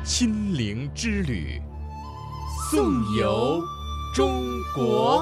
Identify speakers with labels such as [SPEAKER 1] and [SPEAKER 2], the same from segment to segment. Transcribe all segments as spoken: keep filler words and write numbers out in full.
[SPEAKER 1] 心灵之旅，颂游中国。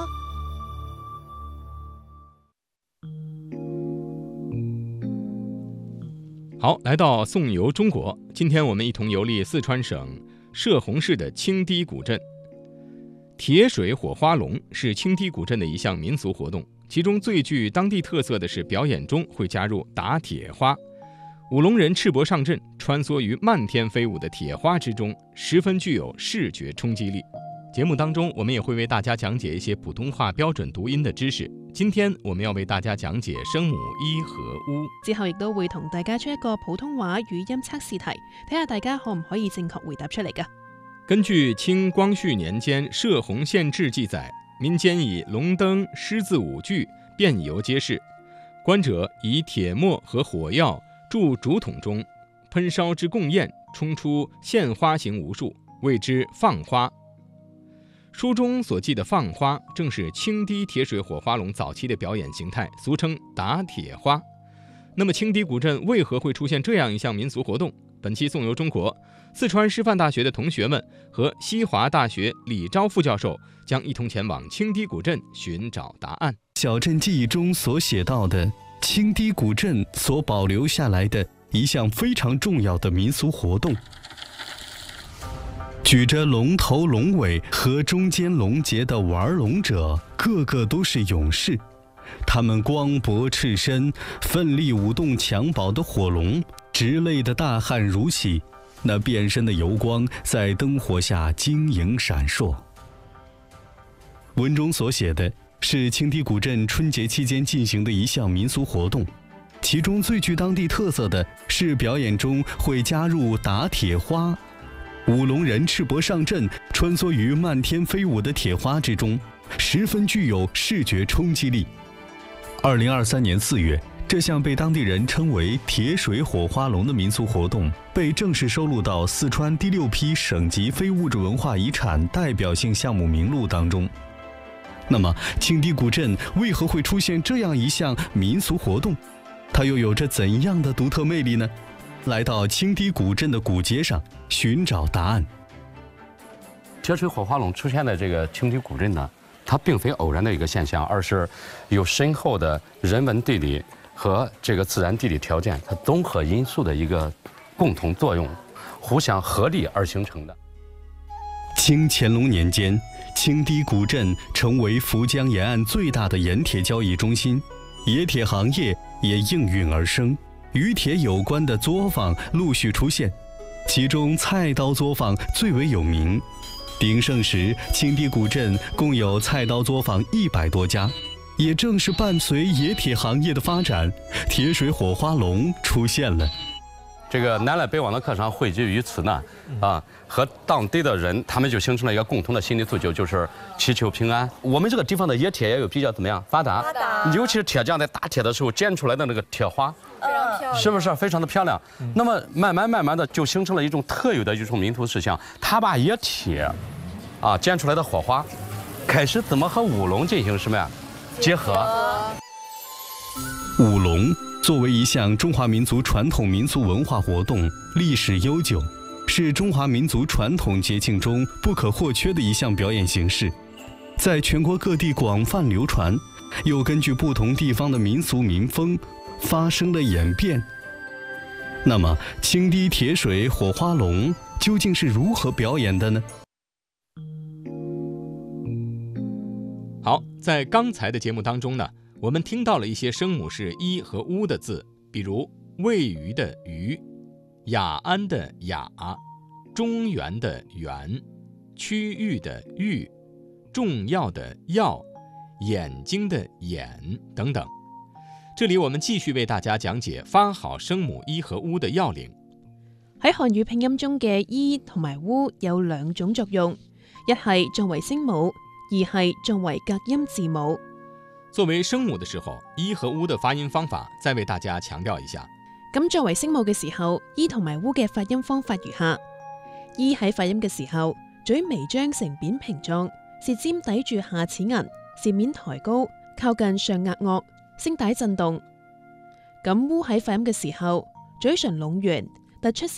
[SPEAKER 1] 好，来到颂游中国，今天我们一同游历四川省射洪市的青堤古镇。铁水火花龙是青堤古镇的一项民俗活动，其中最具当地特色的是表演中会加入打铁花。舞龙人赤膊上阵，穿梭于漫天飞舞的铁花之中，十分具有视觉衝擊力。節目當中，我們也會為大家講解一些普通話標準讀音的知識。今天我們要為大家講解聲母一和烏。
[SPEAKER 2] 之後亦都會同大家出一個普通話語音測試題，睇下大家可唔可以正確回答出嚟㗎。
[SPEAKER 1] 根據清光緒年間射洪縣志記載，民間以龍燈、獅子舞具遍遊街市，觀者以鐵末和火藥注竹筒中，噴燒之共焰，衝出現花形無數，謂之放花。書中所記的放花，正是青堤鐵水火花龍早期的表演形態，俗稱打鐵花。那麼青堤古鎮為何會出現這樣一項民俗活動？本期頌遊中國，四川師範大學的同學們和西華大學李钊副教授將一同前往青堤古鎮尋找答案。
[SPEAKER 3] 小鎮記憶中所寫到的青堤古鎮所保留下來的一項非常重要的民俗活動，舉着龍頭龍尾和中間龍結的玩龍者，個個都是勇士。他們光脖赤身，奮力舞動襁褓的火龍，直淚的大汗如洗，那變身的油光在燈火下晶瑩閃爍。文中所寫的是青堤古鎮春節期間進行的一項民俗活動，其中最具當地特色的是表演中會加入打鐵花，舞龍人赤膊上陣，穿梭於漫天飛舞的鐵花之中，十分具有視覺衝擊力。二零二三年四月，這項被當地人稱為鐵水火花龍的民俗活動被正式收錄到四川第六批省級非物質文化遺產代表性項目名錄當中。那麼青堤古鎮為何會出現這樣一項民俗活動？它又有着怎樣的獨特魅力呢？來到青堤古鎮的古街上尋找答案。
[SPEAKER 4] 鐵水火花龍出現的這個青堤古鎮呢，它並非偶然的一個現象，而是有深厚的人文地理和這個自然地理條件，它綜合因素的一個共同作用，互相合力而形成的。
[SPEAKER 3] 清乾隆年間，青堤古鎮成為涪江沿岸最大的鹽鐵交易中心，冶鐵行業也應運而生，與鐵有關的作坊陸續出現，其中菜刀作坊最為有名。鼎盛時，青堤古鎮共有菜刀作坊一百多家。也正是伴隨冶鐵行業的發展，鐵水火花龍出現了。
[SPEAKER 4] 這個南來北往的客商匯集於此呢，啊，和當地的人，他們就形成了一個共同的心理訴求，就是祈求平安。我們這個地方的冶鐵也有比較怎麼樣發達，發達尤其是鐵匠在打鐵的時候煎出來的那個鐵花，嗯、是不是非常的漂亮？嗯、那麼慢慢慢慢的就形成了一種特有的一種民俗思想，他把冶鐵啊煎出來的火花，開始怎麼和舞龍進行什麼呀？結合。
[SPEAKER 3] 舞龍作為一項中華民族傳統民俗文化活動，歷史悠久，是中華民族傳統節慶中不可或缺的一項表演形式，在全國各地廣泛流傳，又根據不同地方的民俗民風發生了演變。那麼，青堤鐵水火花龍究竟是如何表演的呢？
[SPEAKER 1] 好，在剛才的節目當中呢，我們聽到了一些聲母是一和烏的字，比如位於的於、雅安的雅、中原的原、區域的域、重要的要、眼睛的眼等等。這裡我們繼續為大家講解發好聲母一和烏的要領。
[SPEAKER 2] 喺漢語拼音中嘅一同埋烏有兩種作用，一係作為聲母，二係作為隔音字母。
[SPEAKER 1] 作為聲母的時候，一和烏的發音方法再為大家強調一下。
[SPEAKER 2] 咁作為聲母嘅時候，一同埋烏嘅發音方法如下：一喺發音嘅時候，嘴微張成扁平狀，舌尖抵住下齒齦，舌面抬高，靠近上額顎，聲帶震動。咁烏喺發音嘅時候，嘴唇攏圓，突出